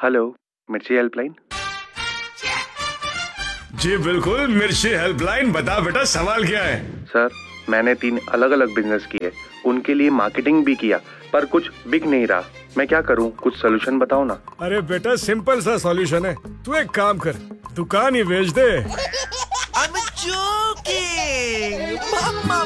Hello, मिर्ची helpline. जी बिल्कुल, मिर्ची हेल्पलाइन। बता बेटा, सवाल क्या है? सर, मैंने 3 अलग अलग बिजनेस किए, उनके लिए मार्केटिंग भी किया, पर कुछ बिक नहीं रहा। मैं क्या करूं? कुछ सोल्यूशन बताओ ना। अरे बेटा, सिंपल सा सॉल्यूशन है। तू एक काम कर, दुकान ही बेच दे। I'm joking!